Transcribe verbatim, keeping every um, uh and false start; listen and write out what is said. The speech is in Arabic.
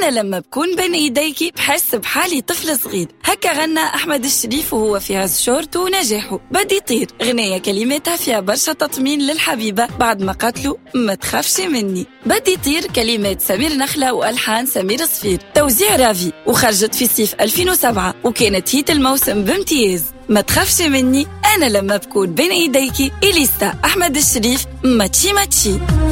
أنا لما بكون بين إيديكي بحس بحالي طفل صغير. هكا غنى أحمد الشريف وهو في هالشورت ونجاحه. بدي طير غنية كلماتها فيها برشا تطمين للحبيبة بعد ما قتلوا ما تخافش مني. بدي طير كلمات سمير نخلة وألحان سمير صفير، توزيع رافي، وخرجت في صيف ألفين وسبعة وكانت هيت الموسم بامتياز. ما تخافش مني أنا لما بكون بين إيديكي إليسا أحمد الشريف. ماتشي ماتشي.